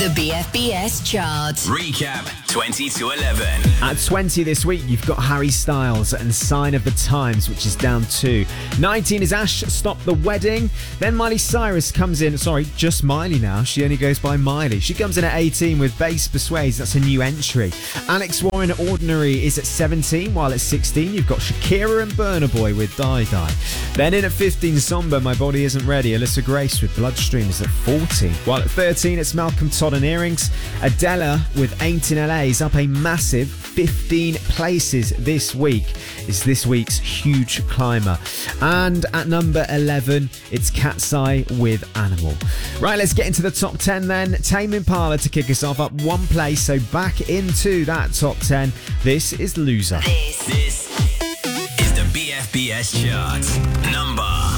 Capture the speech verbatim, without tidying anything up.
The B F B S chart. Recap twenty to eleven. At twenty this week, you've got Harry Styles and Sign of the Times, which is down two. nineteen is Ash, Stop the Wedding. Then Miley Cyrus comes in. Sorry, just Miley now. She only goes by Miley. She comes in at eighteen with Bass Persuades. That's a new entry. Alex Warren, Ordinary, is at seventeen, while at sixteen, you've got Shakira and Burna Boy with Die Die. Then in at fifteen, Somber, My Body Isn't Ready. Alyssa Grace with Bloodstream is at fourteen. While at thirteen, it's Malcolm Todd and Earrings. Adela with Ain't in L A is up a massive fifteen places this week. It's this week's huge climber. And at number eleven, it's Cat's Eye with Animal. Right, let's get into the top ten then. Tame Impala to kick us off, up one place, so back into that top ten. This is Loser. This, This is the B F B S chart. Number